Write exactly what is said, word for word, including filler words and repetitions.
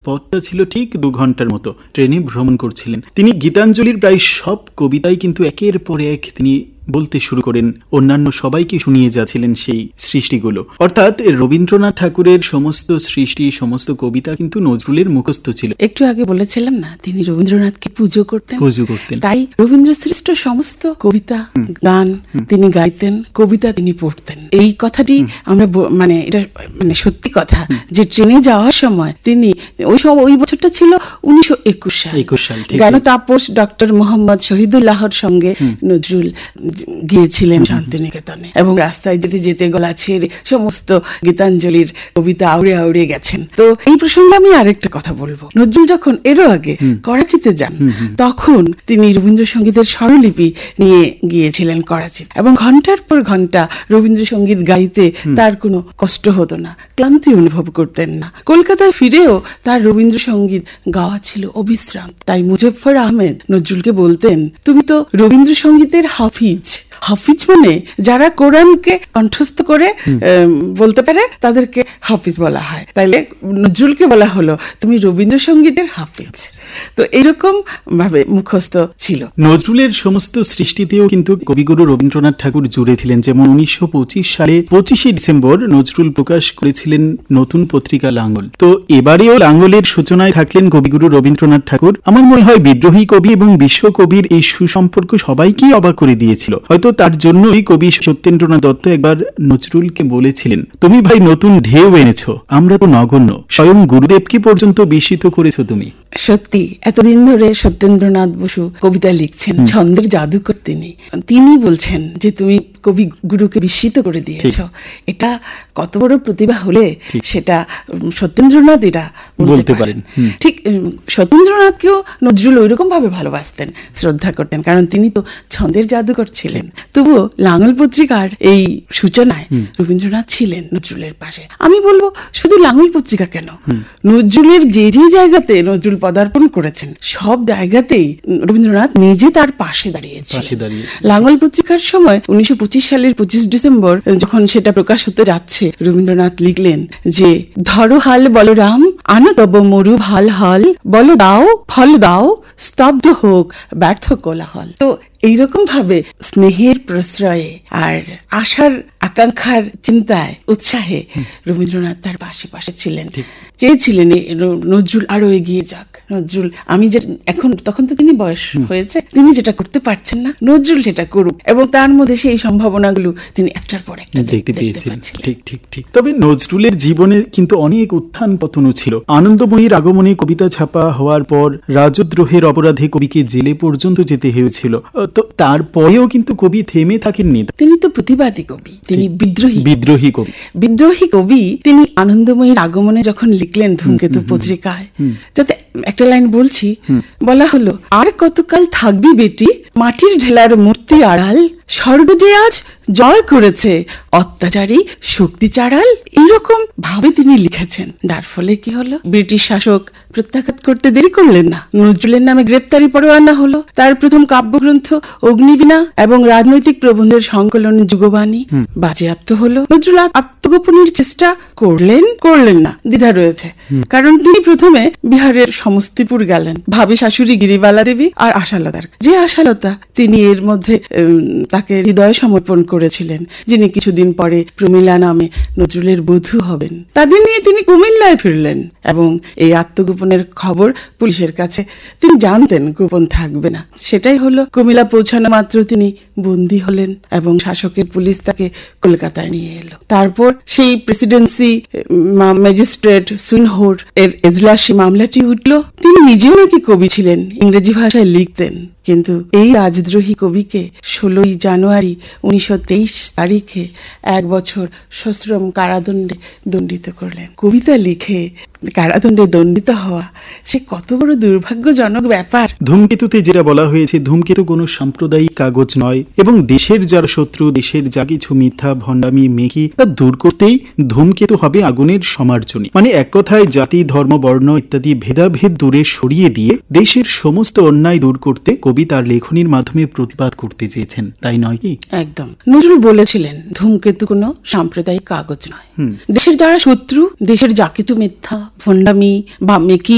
পথটা ছিল ঠিক দু ঘন্টার মতো। ট্রেনে ভ্রমণ করছিলেন তিনি। গীতাঞ্জলির প্রায় সব কবিতাই কিন্তু একের পর এক তিনি বলতে শুরু করেন, অন্যান্য সবাইকে শুনিয়ে যাচ্ছিলেন সেই সৃষ্টিগুলো। অর্থাৎ রবীন্দ্রনাথ ঠাকুরের সমস্ত সৃষ্টি, সমস্ত কবিতা কিন্তু নজরুলের মুখস্থ ছিল। একটু আগে বলেছিলাম না তিনি রবীন্দ্রনাথকে পুজো করতেন, পুজো করতেন তাই রবীন্দ্র সৃষ্ট সমস্ত কবিতা, গান তিনি গাইতেন, কবিতা তিনি পড়তেন। এই কথাটি আমরা মানে এটা মানে সত্যি কথা যে ট্রেনে যাওয়ার সময় তিনি ওই সব ওই বছরটা ছিল উনিশশো একুশ সাল একুশ সাল জ্ঞান তাপস ডক্টর মোহাম্মদ শহীদুল্লাহর সঙ্গে নজরুল গিয়েছিলেন শান্তিনিকেতনে, এবং রাস্তায় যেতে যেতে গলা ছেড়ে সমস্ত গীতাঞ্জলির কবিতা আউড়ে আউড়ে গেছেন। তো এই প্রসঙ্গে আমি আরেকটা কথা বলবো, নজরুল যখন এরও আগে করাচিতে যান তখন তিনি রবীন্দ্রসঙ্গীতের স্বরলিপি নিয়ে গিয়েছিলেন করাচিতে, এবং ঘন্টার পর ঘন্টা রবীন্দ্রসঙ্গীত গাইতে তার কোনো কষ্ট হতো না, ক্লান্তি অনুভব করতেন না। কলকাতায় ফিরেও তার রবীন্দ্রসঙ্গীত গাওয়া ছিল অবিশ্রাম। তাই মুজফফর আহমেদ নজরুলকে বলতেন, তুমি তো রবীন্দ্রসঙ্গীতের হাফিজ। হাফিজ মানে যারা কোরআনকে কণ্ঠস্থ করে বলতে পারে তাদেরকে হাফিজ বলা হয়। তাইলে নজরুলকে বলা হলো তুমি রবীন্দ্রসঙ্গীতের হাফিজ। তো এরকম ভাবে মুখস্থ ছিল। নজরুলের সমস্ত সৃষ্টিতেও কিন্তু কবিগুরু রবীন্দ্রনাথ ঠাকুর জুড়ে ছিলেন। যেমন উনিশশো পঁচিশ সালে পঁচিশে ডিসেম্বর নজরুল প্রকাশ করেছিলেন নতুন পত্রিকা লাঙ্গল। তো এবারেও লাঙ্গলের সূচনায় থাকলেন কবিগুরু রবীন্দ্রনাথ ঠাকুর। আমার মনে হয় বিদ্রোহী কবি এবং বিশ্বকবির এই সুসম্পর্ক সবাইকেই অবাক করে দিয়েছিল। হয়তো তার জন্যই কবি সত্যেন্দ্রনাথ দত্ত একবার নজরুলকে বলেছিলেন, তুমি ভাই নতুন ঢেউ এনেছো, আমরা তো নগণ্য, স্বয়ং গুরুদেবকে পর্যন্ত বিস্মিত করেছো তুমি। সত্যি এতদিন ধরে সত্যেন্দ্রনাথ বসু কবিতা লিখছেন, ছন্দের জাদুকর তিনি। তিনি বলছেন যে তুমি কবি গুরুকে বিস্মিত করে দিয়েছ। এটা কত বড় প্রতিভা হলে সেটা সত্যেন্দ্রনাথ এটা বলতে পারেন। ঠিক সত্যেন্দ্রনাথকেও নজরুল ওইরকম ভাবে ভালোবাসতেন, শ্রদ্ধা করতেন, কারণ তিনি তো ছন্দের জাদুকর ছিলেন। তবুও লাঙ্গল পত্রিকার এই সূচনায় রবীন্দ্রনাথ ছিলেন নজরুলের পাশে। আমি বলবো শুধু লাঙ্গল পত্রিকা কেন, নজরুলের যে যে জায়গাতে নজরুল পদার্পণ করেছেন সব জায়গাতেই রবীন্দ্রনাথ নিজে তার পাশে দাঁড়িয়েছে। লাঙ্গল পত্রিকার সময় উনিশশো পঁচিশ সালের পঁচিশ ডিসেম্বর যখন সেটা প্রকাশ হতে যাচ্ছে, রবীন্দ্রনাথ লিখলেন যে ধরো হাল বলরাম, আনো তব মরু ভাল হাল, বল দাও ফল দাও, স্তব্ধ হোক ব্যর্থ কোলাহল। তো এইরকম ভাবে স্নেহের প্রশ্রয়ে আর আশার আকাঙ্ক্ষার চিন্তায় উৎসাহে রবীন্দ্রনাথ তার পাশে পাশে ছিলেন, চেয়েছিলেন নজরুল আরো এগিয়ে যাক। নজরুল আমি যে এখন তখন তো তিনি বয়স হয়েছে, তিনি যেটা করতে পারছেন না নজরুল সেটা করুক, এবং তার মধ্যে সেই সম্ভাবনাগুলো তিনি একটার পর একটা দেখতে পেয়েছিলেন। ঠিক ঠিক ঠিক তবে নজরুলের জীবনে কিন্তু অনেক উত্থান পতনও ছিল। আনন্দময়ীর আগমনে কবিতা ছাপা হওয়ার পর রাজদ্রোহের অপরাধে কবিকে জেলে পর্যন্ত যেতে হয়েছিল। তো তারপরেও কিন্তু কবি থেমে থাকেননি। তিনি তো প্রতিবাদী কবি, তিনি বিদ্রোহী বিদ্রোহী কবি বিদ্রোহী কবি তিনি আনন্দময়ীর আগমনে যখন লিখলেন ধূমকেতু পত্রিকায়, যাতে একটা লাইন বলছি, বলা হলো, আর কতকাল থাকবি বেটি মাটির ঢেলার মূর্তি আড়াল, স্বর্গ যে আজ জয় করেছে অত্যাচারী শক্তি চাড়াল। এইরকম ভাবে তিনি লিখেছেন, যার ফলে কি হলো, ব্রিটিশ শাসক প্রত্যাঘাত করতে দেরি করলেন না। নজরুলের নামে গ্রেপ্তারি পরোয়ানা হলো। তার প্রথম কাব্যগ্রন্থ অগ্নিবীণা এবং রাজনৈতিক প্রবন্ধের সংকলন যুগবাণী বাজেয়াপ্ত হলো। নজরুল আত্মগোপনের চেষ্টা করলেন করলেন না দ্বিধা রয়েছে, কারণ তিনি প্রথমে বিহারের সমস্তিপুর গেলেন ভাবি শাশুড়ি গিরিবালা দেবী আর আশালতার, যে আশালতা তিনি এর মধ্যে তাকে হৃদয় সমর্পণ করেছিলেন, যিনি কিছুদিন পরে প্রমীলা নামে নজরুলের বধূ হবেন। তাদের নিয়ে তিনি কুমিল্লায় ফিরলেন, এবং এই আত্মগোপনের খবর পুলিশের কাছে তিনি জানতেন গোপন থাকবে না। সেটাই হলো, কুমিল্লা পৌঁছানো মাত্র তিনি বন্দী হলেন এবং শাসকের পুলিশ তাকে কলকাতায় নিয়ে এলো। তারপর সেই প্রেসিডেন্সি ম্যাজিস্ট্রেট সুনহোর এর এজলাসী মামলাটি উঠল। তিনি নিজেও নাকি কবি ছিলেন, ইংরেজি ভাষায় লিখতেন, কিন্তু এই রাজদ্রোহী কবিকে ষোলোই জানুয়ারি উনিশশো তেইশ তারিখে এক বছর সশ্রম কারাদণ্ডে দণ্ডিত করলেন। কবিতা লিখে কারাদণ্ডে দণ্ডিত হওয়া সে কত বড় দুর্ভাগ্যজনক ব্যাপার। ধূমকেতুতে যেটা বলা হয়েছে, ধূমকেতু কোনো সাম্প্রদায়িক কাগজ নয়, এবং দেশের যার শত্রু, দেশের যা কিছু মিথ্যা ভণ্ডামি মেকি তা দূর করতেই ধূমকেতু হবে আগুনের সমার্জনী। মানে এক কথায় জাতি ধর্ম বর্ণ ইত্যাদি ভেদাভেদ দূরে সরিয়ে দিয়ে দেশের সমস্ত অন্যায় দূর করতে কবি তার লেখনীর মাধ্যমে প্রতিবাদ করতে চেয়েছেন, তাই নয় কি? একদম। নজরুল বলেছিলেন ধূমকেতু কোনো সাম্প্রদায়িক কাগজ নয়। দেশের যারা শত্রু, দেশের যা কিছু মিথ্যা ভণ্ডামি বা মেকি